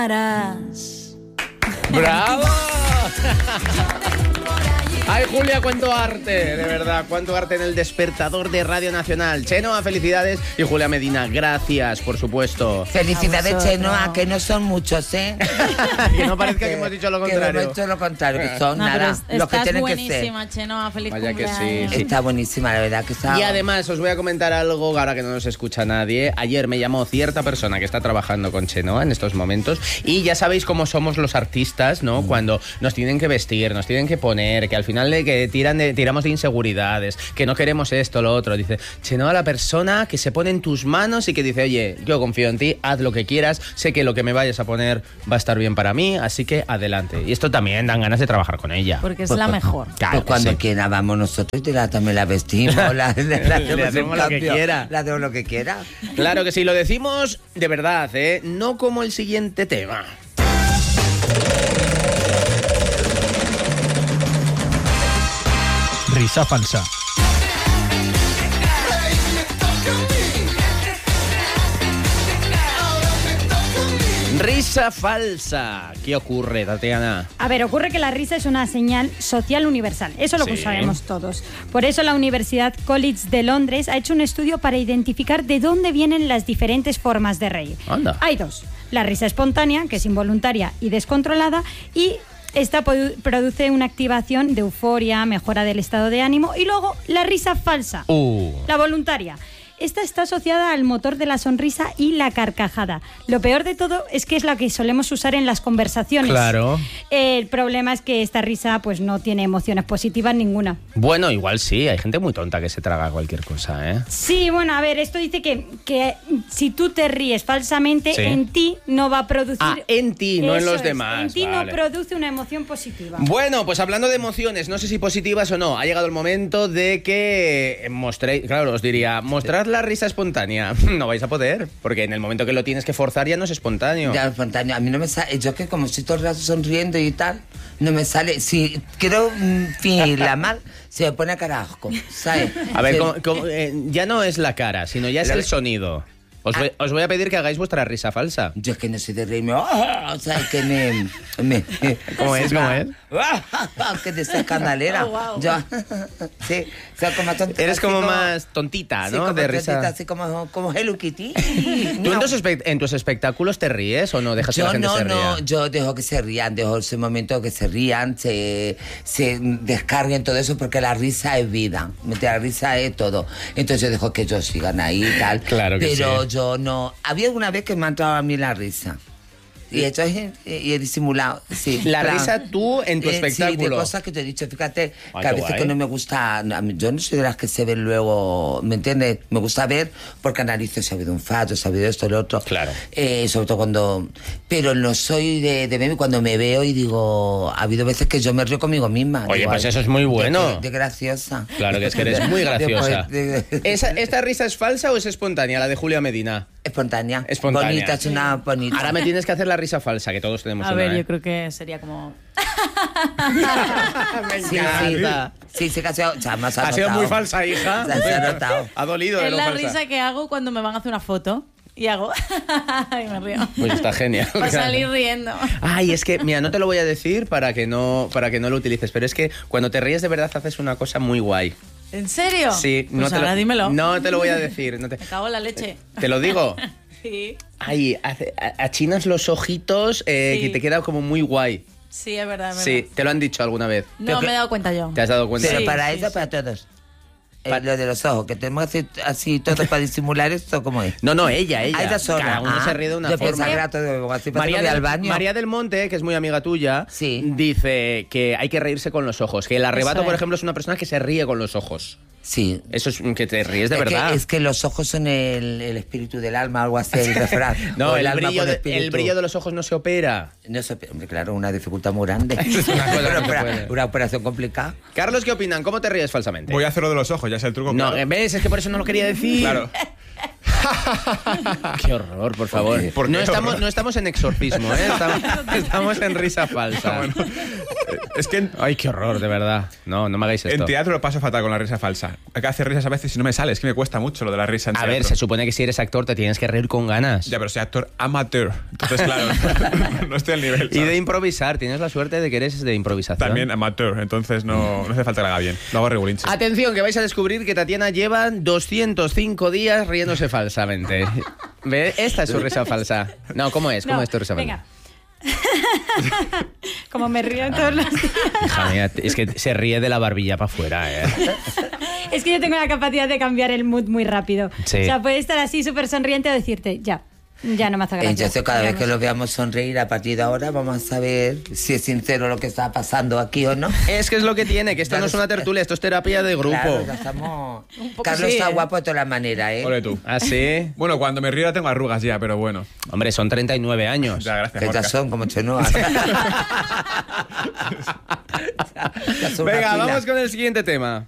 ¡Bravo! Ay, Julia, cuánto arte, de verdad, cuánto arte en el despertador de Radio Nacional. Chenoa, felicidades. Y Julia Medina, gracias, por supuesto. Felicidades, Chenoa, que no son muchos, ¿eh? Que no parezca que hemos dicho lo contrario. Que hemos dicho lo contrario, que son nada, los que tienen que ser. Estás buenísima, Chenoa, feliz Vaya cumpleaños. que sí. Está buenísima, la verdad que está. Y además os voy a comentar algo, ahora que no nos escucha nadie. Ayer me llamó cierta persona que está trabajando con Chenoa en estos momentos y ya sabéis cómo somos los artistas, ¿no? Cuando nos tienen que vestir, nos tienen que poner, que al final de que tiramos de inseguridades, que no queremos esto, lo otro. Dice, Chenoa, la persona que se pone en tus manos y que dice, oye, yo confío en ti, haz lo que quieras, sé que lo que me vayas a poner va a estar bien para mí, así que adelante. Y esto también dan ganas de trabajar con ella. Porque es la mejor. Claro, Pues cuando sí. quiera vamos nosotros y también la vestimos, la hacemos lo que quiera. La hacemos lo que quiera. Claro que sí, lo decimos de verdad, ¿eh? No como el siguiente tema. Risa falsa. Risa falsa. ¿Qué ocurre, Tatiana? A ver, ocurre que la risa es una señal social universal. Eso lo Sí. sabemos todos. Por eso la Universidad College de Londres ha hecho un estudio para identificar de dónde vienen las diferentes formas de reír. Anda. Hay dos. La risa espontánea, que es involuntaria y descontrolada, y esta produce una activación de euforia, mejora del estado de ánimo, y luego la risa falsa, la voluntaria. Esta está asociada al motor de la sonrisa y la carcajada. Lo peor de todo es que es la que solemos usar en las conversaciones. Claro. El problema es que esta risa pues no tiene emociones positivas ninguna. Bueno, igual sí, hay gente muy tonta que se traga cualquier cosa, ¿eh? Sí, bueno, a ver, esto dice que si tú te ríes falsamente, Sí. en ti no va a producir... Ah, en ti, no en Eso los es, demás. En ti vale. no produce una emoción positiva. Bueno, pues hablando de emociones, no sé si positivas o no, ha llegado el momento de que mostréis, claro, os diría, mostrad la risa espontánea. No vais a poder, porque en el momento que lo tienes que forzar ya no es espontáneo. Ya, espontáneo. A mí no me sale. Yo que como estoy todo el rato sonriendo y tal, no me sale. Si quiero fingirla mal, se me pone a carajo, ¿sabes? A ver, Se- ya no es la cara, sino ya es el sonido. Os voy a pedir que hagáis vuestra risa falsa. Yo es que no soy de reírme. O sea, es que me ¿Cómo es? ¿Cómo es? Que de esa escandalera. Oh, wow. Yo, sí, o sea, como tontita, Eres así como más tontita, sí, ¿no? como De tontita, risa. así como Hello Kitty. ¿Tú en tus espectáculos te ríes o no dejas que la Yo gente se ría? no, yo dejo que se rían, dejo ese momento que se rían, se descarguen todo eso, porque la risa es vida, la risa es todo. Entonces yo dejo que ellos sigan ahí y tal. Claro que pero sí. yo no. Había alguna vez que me ha entrado a mí la risa. Y esto y he disimulado, sí. La claro. risa tú en tu Sí, de espectáculo. cosas que te he dicho. Fíjate, Ay, que a qué veces guay. que no me gusta. Yo no soy de las que se ven luego, ¿me entiendes? Me gusta ver porque analizo si ha habido un fato, si ha habido esto, lo otro. Claro. Sobre todo cuando. Pero no soy de verme cuando me veo y digo. Ha habido veces que yo me río conmigo misma. Oye, digo, pues ay, eso es muy bueno. De graciosa. Claro que es que eres muy graciosa. Después ¿Esta risa es falsa o es espontánea, la de Julia Medina? Espontánea. Espontánea. Bonita, es una bonita. Ahora me tienes que hacer la risa falsa, que todos tenemos A una, ver, ¿eh? yo creo que sería como... Me Sí, encanta. sí, que ha sido, o sea, más Ha sido anotado. muy falsa, hija. Se ha notado. Ha dolido de Es lo la falsa. risa que hago cuando me van a hacer una foto y hago... y me río. Pues está genial. Para salir riendo. Ay, es que, mira, no te lo voy a decir para que no lo utilices, pero es que cuando te ríes de verdad haces una cosa muy guay. ¿En serio? Sí, Pues ahora dímelo. No te lo voy a decir. Me cago en la leche. ¿Te lo digo? Sí. Ay, achinas los ojitos Sí. que te queda como muy guay. Sí, es verdad, es verdad. Sí, te lo han dicho alguna vez. No, me he dado cuenta yo. ¿Te has dado cuenta? Pero Sí, para sí, eso, sí. para todos. Lo de los ojos, que tenemos que hacer así todo para disimular esto, ¿cómo es? No, ella. Ah, ella sola. Cada uno se ríe de una yo forma. pensaba que era todo así, para María que voy del, al baño. María del Monte, que es muy amiga tuya, Sí. dice que hay que reírse con los ojos. Que el arrebato, Eso es. por ejemplo, es una persona que se ríe con los ojos. Sí. Eso es que te ríes de Es verdad. es que los ojos son el espíritu del alma, algo así, el refrán. No, O el alma brillo, con el espíritu. brillo de los ojos no se opera. No sé, hombre, claro, una dificultad muy grande. Es una cosa que no se puede. Una operación complicada. Carlos, ¿qué opinan? ¿Cómo te ríes falsamente? Voy a hacerlo de los ojos, ya es el truco. No, claro. ¿ves? Es que por eso no lo quería decir. Claro. Qué horror, por favor. ¿Por qué horror? No estamos en exorcismo, ¿eh? Estamos en risa falsa. Bueno, es que Ay, qué horror, de verdad. No me hagáis esto. en teatro lo paso fatal con la risa falsa. Hay que hacer risas a veces y no me sale. Es que me cuesta mucho lo de la risa en A teatro. ver, se supone que si eres actor te tienes que reír con ganas. Ya, pero soy actor amateur. Entonces, claro, no estoy al nivel. Y ¿sabes? de improvisar, tienes la suerte de que eres de improvisación. También amateur, entonces no hace falta que lo haga bien. Lo hago regulinche. Atención, que vais a descubrir que Tatiana lleva 205 días riéndose falsamente. ¿Ve? Esta es su risa falsa. No, ¿cómo es? ¿Cómo No, es tu risa falsa? venga. Como me río todos los días. Hija mía, es que se ríe de la barbilla para afuera, ¿eh? Es que yo tengo la capacidad de cambiar el mood muy rápido. Sí. O sea, puede estar así súper sonriente o decirte, ya no me hace gracia. Entonces, cada vez que Digamos. lo veamos sonreír, a partir de ahora vamos a saber si es sincero lo que está pasando aquí o no. Es que es lo que tiene, que esto no es una tertulia, esto es terapia de grupo. Claro, ya estamos... poco Carlos sí, está ¿eh? guapo de todas las maneras, ¿eh? Ole tú. ¿Ah, sí? Bueno, cuando me río tengo arrugas ya, pero bueno. Hombre, son 39 años. Ya, gracias, Que ya Gorka. son como Chenoa. Venga, vamos con el siguiente tema.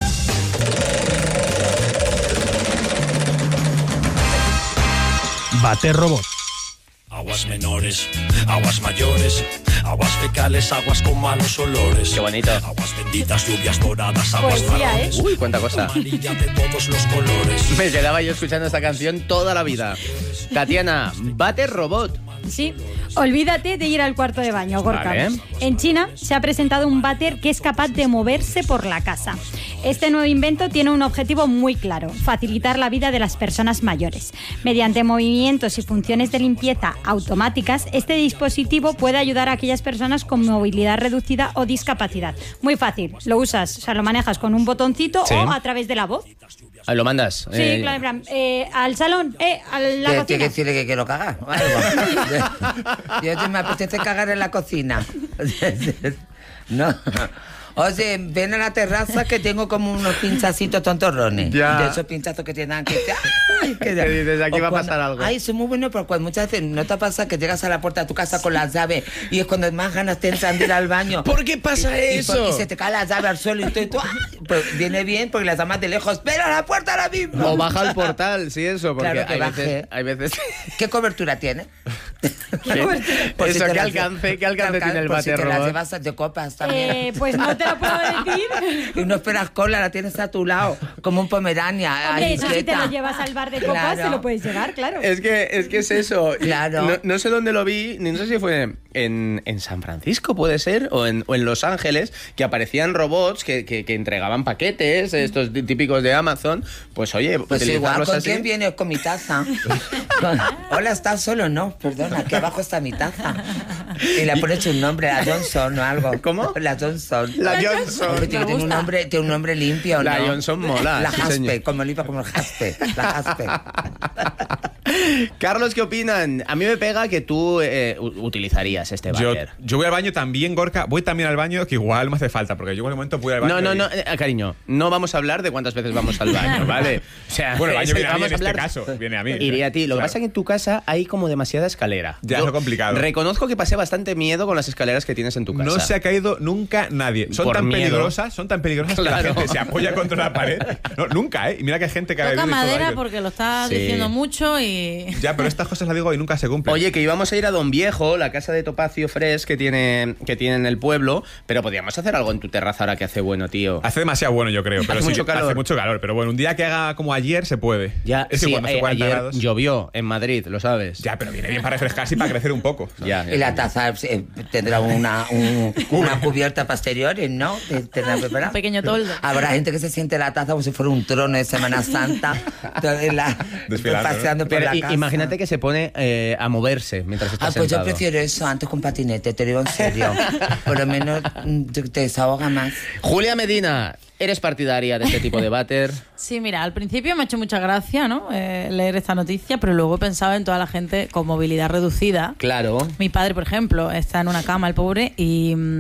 Bate robot. Aguas menores, aguas mayores, aguas fecales, aguas con malos olores. Qué bonito. Aguas benditas, lluvias doradas, aguas Poesía, marrones. Uy, cuánta cosa. Amarilla de todos los colores. Me quedaba yo escuchando esta canción toda la vida. Tatiana, bate robot. Sí, olvídate de ir al cuarto de baño, Gorka. Vale. En China se ha presentado un váter que es capaz de moverse por la casa. Este nuevo invento tiene un objetivo muy claro: facilitar la vida de las personas mayores. Mediante movimientos y funciones de limpieza automáticas, este dispositivo puede ayudar a aquellas personas con movilidad reducida o discapacidad. Muy fácil, lo usas, o sea, lo manejas con un botoncito Sí. o a través de la voz. Ah, lo mandas. Sí, claro, en plan, al salón, a la Tiene que cocina. decirle que quiero cagar o algo. Yo me apetece cagar en la cocina. No. Oye, ven a la terraza que tengo como unos pinchacitos tontorrones. Ya. De esos pinchazos que te dan que te... Ay, Que dices, aquí o va a pasar algo. Ay, son muy buenos, porque muchas veces no te pasa que llegas a la puerta de tu casa con las llaves y es cuando más ganas te entran de ir al baño. ¿Por qué pasa eso? Y se te cae la llave al suelo y tú ¡ay! Pues viene bien porque las llamas de lejos. ¡Ven a la puerta ahora mismo! O baja al portal, sí, eso, porque Claro que hay, baje. veces, hay veces... ¿Qué cobertura tiene? Por si eso, te ¿qué las- alcance tiene el por si váter te las robot? llevas de copas también. Pues no te lo puedo decir. Y no esperas cola, la tienes a tu lado, como un pomerania. Hombre, Ay, eso si te quieta. lo llevas al bar de copas, Claro. te lo puedes llevar, claro. Es que es eso. Claro. No sé dónde lo vi, ni no sé si fue en San Francisco, puede ser, o en Los Ángeles, que aparecían robots que entregaban paquetes, estos típicos de Amazon. Pues oye, Pues igual, utilizarlos ¿con así. quién vienes? Con mi taza. Hola, ¿estás solo? No, perdona, aquí abajo está mi taza. Y le pones un nombre, la Johnson o algo. ¿Cómo? La Johnson. La Johnson. Hombre, tiene un nombre limpio, ¿no? La Johnson mola, La sí, Jaspe, señor. como limpia como el Jaspe. La Jaspe. Carlos, ¿qué opinan? A mí me pega que tú utilizarías este Yo, váter. yo voy al baño también, Gorka. Voy también al baño, que igual me hace falta, porque yo en el momento voy al baño. No, cariño, no vamos a hablar de cuántas veces vamos al baño, ¿vale? O sea, Bueno, el baño viene a mí vamos en este hablar- caso. Viene a mí. Iría a ti. Lo que Claro. pasa es que en tu casa hay como demasiada escalera. Ya, es lo complicado. Reconozco que pasé bastante miedo con las escaleras que tienes en tu casa. No se ha caído nunca nadie. Son Por tan miedo. peligrosas que la Claro. gente se apoya contra la pared. No, nunca, ¿eh? Y mira que hay gente que ha Toca bebido y todo madera ello. porque lo estás Sí. diciendo mucho y... Ya, pero estas cosas las digo y nunca se cumplen. Oye, que íbamos a ir a Don Viejo, la casa de Topacio Fresh que tiene en el pueblo, pero podríamos hacer algo en tu terraza ahora que hace bueno, tío. Hace demasiado bueno, yo creo. Pero Hace sí, mucho calor. Hace mucho calor. Pero bueno, un día que haga como ayer se puede. Ya, es que sí, cuando hace 40 ayer grados. llovió en Madrid, lo sabes. Ya, pero viene bien para refrescarse y para crecer un poco. Ya, Y la taza tendrá una cubierta posteriores, ¿no? Tendrá preparada. Un pequeño toldo. Habrá gente que se siente la taza como si fuera un trono de Semana Santa. Desfilando, paseando por Pero la casa. imagínate que se pone a moverse mientras está Ah, pues yo sentado. prefiero eso antes con patinete, te digo en serio. Por lo menos te desahoga más. Julia Medina, ¿eres partidaria de este tipo de váter? Sí, mira, al principio me ha hecho mucha gracia, ¿no? Leer esta noticia, pero luego he pensado en toda la gente con movilidad reducida. Claro. Mi padre, por ejemplo, está en una cama, el pobre, y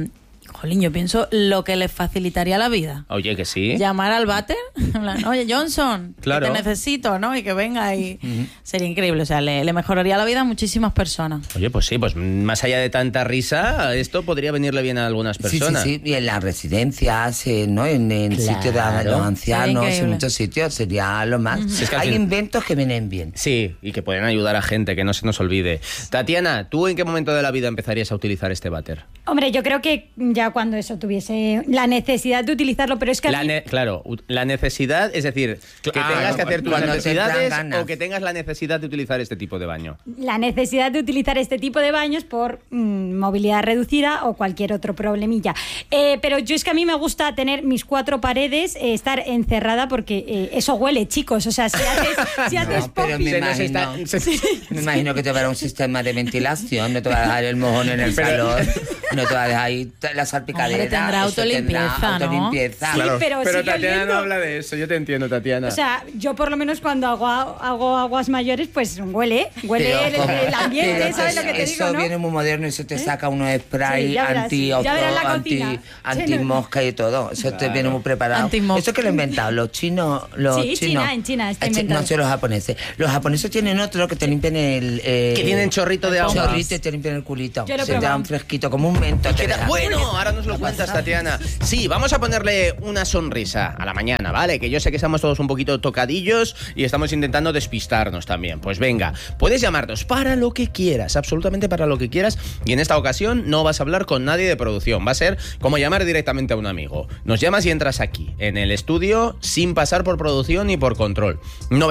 Jolín, yo pienso lo que les facilitaría la vida. Oye, que sí. Llamar al váter, en plan, oye, Johnson, Claro. que te necesito, ¿no? Y que venga y... Sería increíble, o sea, le mejoraría la vida a muchísimas personas. Oye, pues sí, pues más allá de tanta risa, esto podría venirle bien a algunas personas. Sí, y en las residencias, ¿no? En sitios de los ancianos, Sería en muchos sitios, sería lo más. Es que al Hay fin- inventos que vienen bien. Sí, y que pueden ayudar a gente, que no se nos olvide. Tatiana, ¿tú en qué momento de la vida empezarías a utilizar este váter? Hombre, yo creo que ya cuando eso tuviese la necesidad de utilizarlo, pero es que... Claro, la necesidad, es decir, que tengas que hacer tus cuando te necesidades entran ganas. o que tengas la necesidad de utilizar este tipo de baño. La necesidad de utilizar este tipo de baños por movilidad reducida o cualquier otro problemilla. Pero yo es que a mí me gusta tener mis 4 paredes, estar encerrada porque eso huele, chicos. O sea, si haces No, pero popis- me me imagino que te va a dar un sistema de ventilación, no te va a dejar el mojón en el salón, no te va a dejar ahí la salpicadera. Hombre, tendrá eso autolimpieza, ¿no? autolimpieza. Sí, pero sigue Tatiana oliendo. no habla de eso, yo te entiendo, Tatiana. O sea, yo por lo menos cuando hago aguas mayores, pues huele Pero, el ambiente, pero ¿sabes lo que te eso digo, no? viene muy moderno y se te saca unos spray Sí, ya verás, ya verás la cocina. anti-mosca y todo. Eso te viene muy preparado. Antimosca. Eso que lo he inventado los chinos. Sí, en China está inventado. No sé, los japoneses. Los japoneses tienen otro que te limpian el... que tienen chorrito de agua. Chorrito y te limpian el culito. Yo lo he Se te probado. dan fresquito, como un mento. te deja. Bueno, ahora nos lo cuentas, Tatiana. Sí, vamos a ponerle una sonrisa a la mañana, ¿vale? Que yo sé que estamos todos un poquito tocadillos y estamos intentando despistarnos también. Pues venga, puedes llamarnos para lo que quieras, absolutamente para lo que quieras. Y en esta ocasión no vas a hablar con nadie de producción. Va a ser como llamar directamente a un amigo. Nos llamas y entras aquí, en el estudio, sin pasar por producción ni por control.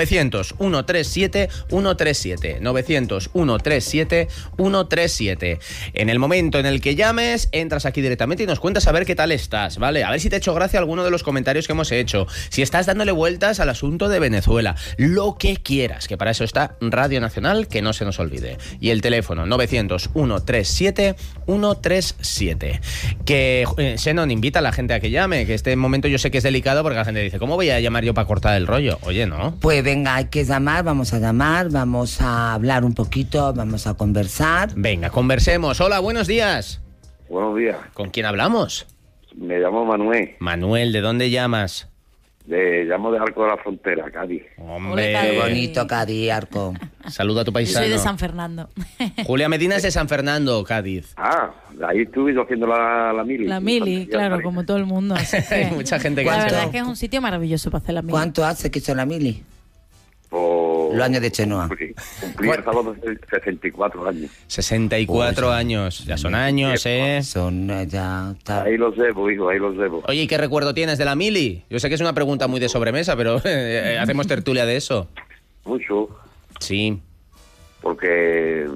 900-137-137. 900-137-137. En el momento en el que llames, entras aquí directamente y nos cuentas a ver qué tal estás, ¿vale? A ver si te ha hecho gracia alguno de los comentarios que hemos hecho. Si estás dándole vueltas al asunto de Venezuela. Lo que quieras, que para eso está Radio Nacional, que no se nos olvide. Y el teléfono 900-137-137. Que Xenon invita a la gente a que llame, que este momento yo sé que es delicado porque la gente dice, ¿cómo voy a llamar yo para cortar el rollo? Oye, ¿no? Pues venga, hay que llamar, vamos a hablar un poquito, vamos a conversar. Venga, conversemos. Hola, buenos días. Buenos días, ¿Con quién hablamos? me llamo Manuel, Manuel, ¿de dónde llamas? llamo de Arco de la Frontera, Cádiz. Hombre, Cádiz. Qué bonito, Cádiz, Arco. saluda a tu Yo paisano. soy de San Fernando. Julia Medina es de San Fernando, Cádiz. Ah, ahí estuve yo haciendo la mili. La mili, claro, como todo el mundo. Así que Hay mucha gente que la ha verdad hecho. es que es un sitio maravilloso para hacer la mili. ¿Cuánto hace que hizo la mili? Por... Los años de Chenoa. Cumplí el sábado 64 años. 64 años. Ya son años, ¿eh? Son ya... Ahí los debo, hijo, ahí los debo. Oye, ¿y qué recuerdo tienes de la mili? Yo sé que es una pregunta muy de sobremesa, pero hacemos tertulia de eso. Mucho, Sí. porque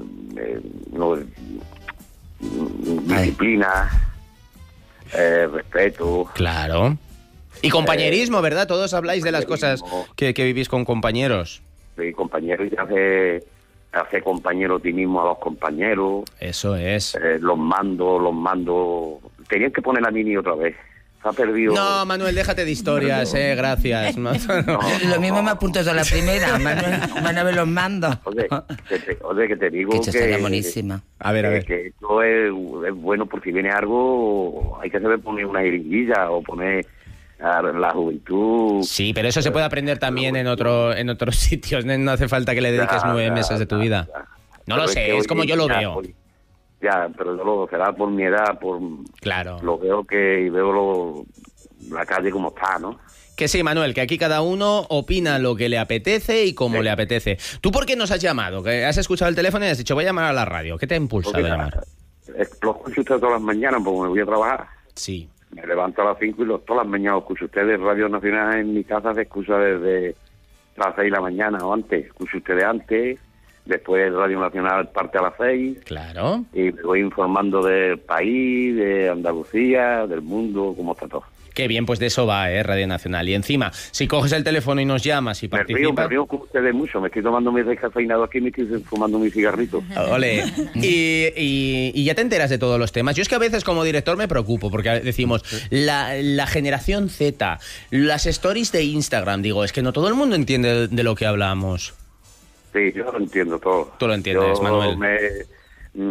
disciplina, respeto. Claro. Y compañerismo, ¿verdad? Todos habláis de las cosas que vivís con compañeros. Soy compañero y hace compañero a ti mismo a los compañeros. Eso es. Los mando. Tenían que poner la mini otra vez. Se ha perdido. No, Manuel, déjate de historias, gracias. No, Lo mismo me apunto yo a la primera, Manuel los mando. Oye, que te digo Que que... esto sería buenísima. A ver. Que esto es bueno por si viene algo, hay que saber poner una jeringuilla o poner a la juventud. Sí, pero eso se puede aprender también en otros sitios. No hace falta que le dediques 9 meses de tu vida. No lo sé, es como yo lo veo. Ya, pero yo lo será por mi edad, Claro. lo veo y veo la calle como está, ¿no? Que sí, Manuel, que aquí cada uno opina lo que le apetece y como le apetece. ¿Tú por qué nos has llamado? Que has escuchado el teléfono y has dicho, voy a llamar a la radio. ¿Qué te ha impulsado a llamar? Lo escucho usted todas las mañanas porque me voy a trabajar. Sí. Me levanto a las 5 y todas las mañanas escucho ustedes. Radio Nacional en mi casa se escucha desde las 6 de la mañana o antes. Escucho ustedes antes. Después Radio Nacional parte a las 6. Claro. Y me voy informando del país, de Andalucía, del mundo, cómo está todo. Qué bien, pues de eso va, Radio Nacional. Y encima, si coges el teléfono y nos llamas y Me participas... río con ustedes mucho. Me estoy tomando mi descafeinado aquí y me estoy fumando mi cigarrito. Ole. Y ya te enteras de todos los temas. Yo es que a veces como director me preocupo porque decimos la generación Z, las stories de Instagram, digo, es que no todo el mundo entiende de lo que hablamos. Sí, yo lo entiendo todo. Tú lo entiendes, Manuel.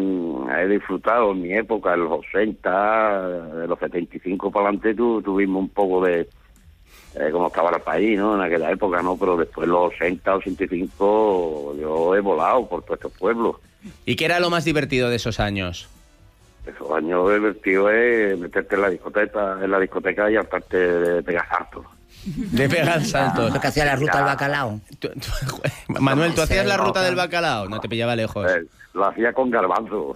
he disfrutado en mi época, en los 80, de los 75 para adelante, tuvimos un poco de cómo estaba el país, ¿no? En aquella época, ¿no? Pero después los 80, 85, yo he volado por todos estos pueblos. ¿Y qué era lo más divertido de esos años? Esos años divertidos es meterte en la discoteca y hartarte de pegar saltos. De pegar saltos. Lo que hacía la ruta del bacalao. Manuel, ¿tú hacías la ruta del bacalao? No te pillaba lejos. Lo hacía con garbanzo.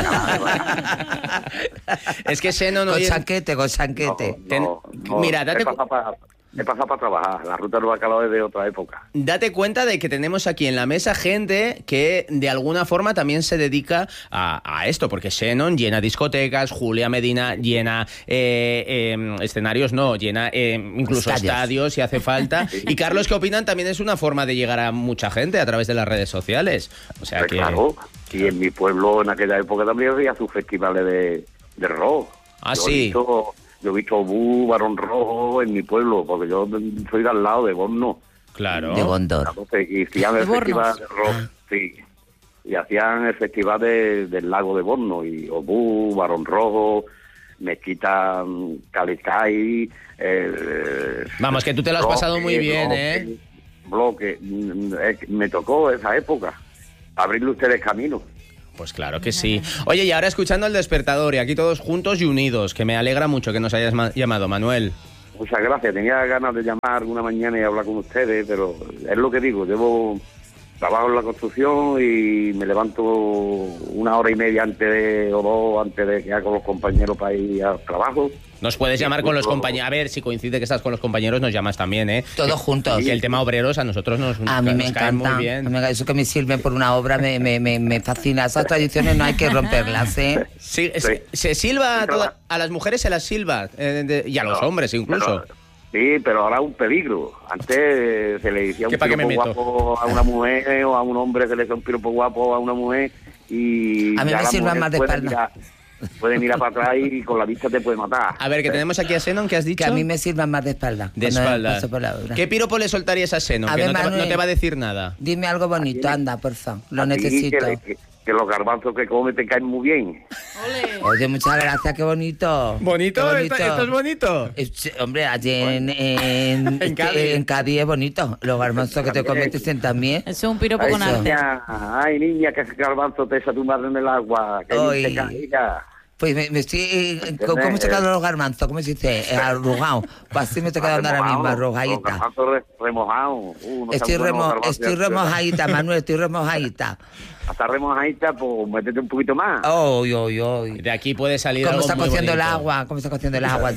Es que Xenon... Con chanquete. No, mira, date he pasado para trabajar. La ruta del bacalao es de otra época. Date cuenta de que tenemos aquí en la mesa gente que de alguna forma también se dedica a esto, porque Xenon llena discotecas, Julia Medina llena escenarios, llena incluso estadios si hace falta. Y Carlos, ¿qué opinan? También es una forma de llegar a mucha gente a través de las redes sociales. O sea que... Claro, y en mi pueblo en aquella época también había sus festivales de rock. Ah, sí. Yo he visto Obú, Barón Rojo en mi pueblo, porque yo soy de al lado de Borno. Claro. De Gondor. Y hacían el festival de rock, sí. Y hacían el festival del lago de Borno. Y Obú, Barón Rojo, Mezquita, Calicay... Vamos, que tú te lo has pasado muy bien, ¿eh? Bloque. Me tocó esa época. Abrirle ustedes camino. Pues claro que sí. Oye, y ahora escuchando El Despertador, y aquí todos juntos y unidos, que me alegra mucho que nos hayas llamado, Manuel. Muchas gracias. Tenía ganas de llamar alguna mañana y hablar con ustedes, pero es lo que digo. Trabajo en la construcción y me levanto 1 hora y media antes de que haga con los compañeros para ir al trabajo. Nos puedes llamar con los compañeros. A ver, si coincide que estás con los compañeros, nos llamas también, ¿eh? Todos juntos. Y el tema obreros a nosotros nos cae muy bien. Eso que me sirven por una obra me fascina. Esas tradiciones no hay que romperlas, ¿eh? Sí. Se silba a las mujeres, se las silba. Y a los hombres incluso. Pero ahora es un peligro. Antes se le decía un piropo guapo a una mujer, o a un hombre se le decía un piropo guapo a una mujer, y a mí me sirvan más de espalda. Pueden mirar para atrás y con la vista te puede matar. A ver, que tenemos aquí a Xenon, que has dicho. Que a mí me sirvan más de espalda. De espalda. ¿Qué piropo le soltarías a Xenon? Que Manuel, no te va a decir nada. Dime algo bonito, anda, por favor. Lo necesito. Que los garbanzos que come te caen muy bien. Oye, muchas gracias, qué bonito. ¿Bonito? Qué bonito. ¿Esto es bonito? Hombre, allí en Cádiz es bonito. Los garbanzos que te comes te sientan bien. Eso es un piropo con arte. Ay, niña, que ese garbanzo te echa tu madre en el agua. Que te caiga. Pues me estoy... ¿Cómo se quedan los garbanzos? ¿Cómo se dice? Arrugado. Pues así me estoy quedando ahora mismo, arrugadita. Los garbanzos remojados. Estoy remojadita, Manuel, estoy remojadita. Hasta remojadita, pues métete un poquito más. De aquí puede salir ¿Cómo algo está muy cociendo bonito. el agua? ¿Cómo está cociendo el agua?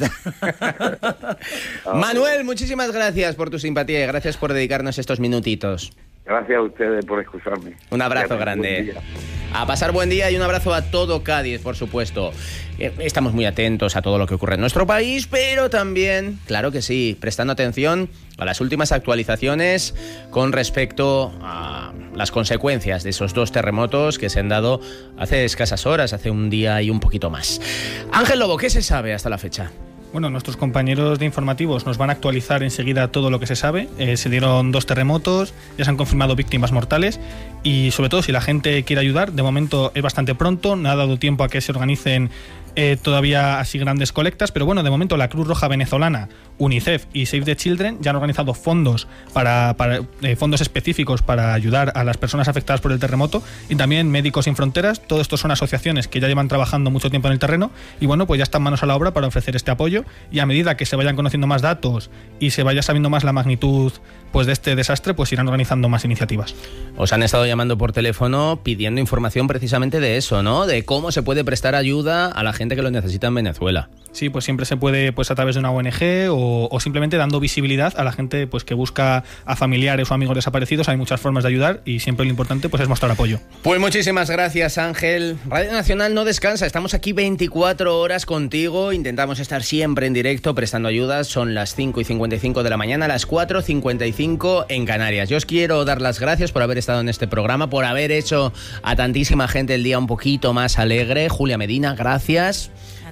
Manuel, muchísimas gracias por tu simpatía y gracias por dedicarnos estos minutitos. Gracias a ustedes por escucharme. Un abrazo grande. A pasar buen día y un abrazo a todo Cádiz, por supuesto. Estamos muy atentos a todo lo que ocurre en nuestro país, pero también, claro que sí, prestando atención a las últimas actualizaciones con respecto a las consecuencias de esos 2 terremotos que se han dado hace escasas horas, hace un día y un poquito más. Ángel Lobo, ¿qué se sabe hasta la fecha? Bueno, nuestros compañeros de informativos nos van a actualizar enseguida todo lo que se sabe. Se dieron 2 terremotos, ya se han confirmado víctimas mortales y sobre todo si la gente quiere ayudar, de momento es bastante pronto, no ha dado tiempo a que se organicen todavía así grandes colectas, pero bueno, de momento la Cruz Roja venezolana, UNICEF y Save the Children ya han organizado fondos fondos específicos para ayudar a las personas afectadas por el terremoto, y también Médicos Sin Fronteras. Todo esto son asociaciones que ya llevan trabajando mucho tiempo en el terreno y bueno, pues ya están manos a la obra para ofrecer este apoyo, y a medida que se vayan conociendo más datos y se vaya sabiendo más la magnitud pues de este desastre, pues irán organizando más iniciativas. Os han estado llamando por teléfono pidiendo información precisamente de eso, ¿no? De cómo se puede prestar ayuda a la gente que lo necesita en Venezuela. Sí, pues siempre se puede, pues a través de una ONG o simplemente dando visibilidad a la gente pues que busca a familiares o amigos desaparecidos. Hay muchas formas de ayudar y siempre lo importante pues es mostrar apoyo. Pues muchísimas gracias, Ángel. Radio Nacional no descansa, estamos aquí 24 horas contigo, intentamos estar siempre en directo prestando ayudas. Son las 5:55 de la mañana, las 4:55 en Canarias. Yo os quiero dar las gracias por haber estado en este programa, por haber hecho a tantísima gente el día un poquito más alegre. Julia Medina, gracias.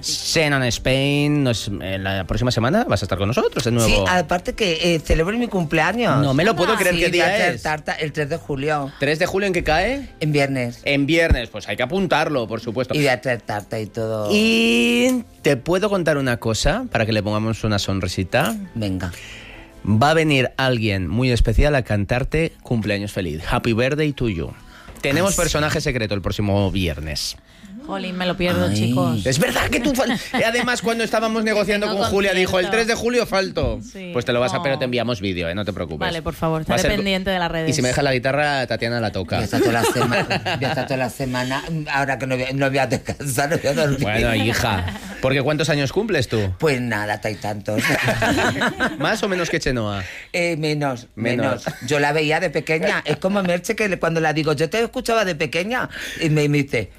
Xenon Spain. La próxima semana vas a estar con nosotros de nuevo. Sí, aparte que celebro mi cumpleaños. No me lo puedo creer. ¿Qué día es? El 3 de julio. ¿3 de julio en qué cae? En viernes. En viernes, pues hay que apuntarlo, por supuesto. Y voy a traer tarta y todo. Y te puedo contar una cosa para que le pongamos una sonrisita. Venga. Va a venir alguien muy especial a cantarte cumpleaños feliz. Happy birthday to you. Tenemos personaje secreto el próximo viernes. Jolín, me lo pierdo, chicos. Es verdad que tú... Además, cuando estábamos negociando con Julia, dijo, el 3 de julio falto. Sí. Pues te lo vas a... Pero te enviamos vídeo, no te preocupes. Vale, por favor, estaré pendiente de las redes. Y si me dejas la guitarra, Tatiana la toca. Voy a estar toda la semana, ahora que no voy a descansar, no voy a dormir. Bueno, hija, porque ¿cuántos años cumples tú? Pues nada, hay tantos. ¿Más o menos que Chenoa? Menos. Yo la veía de pequeña. Es como Merche, que cuando la digo, yo te escuchaba de pequeña, y me dice...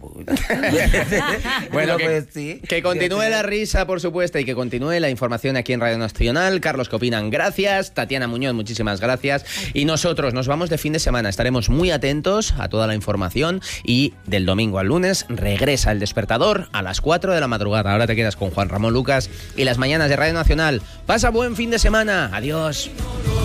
Bueno, que continúe la risa, por supuesto, y que continúe la información aquí en Radio Nacional. Carlos, ¿qué opinan? Gracias. Tatiana Muñoz, muchísimas gracias. Y nosotros nos vamos de fin de semana. Estaremos muy atentos a toda la información y del domingo al lunes regresa El Despertador a las 4 de la madrugada. Ahora te quedas con Juan Ramón Lucas y las mañanas de Radio Nacional. Pasa buen fin de semana. Adiós.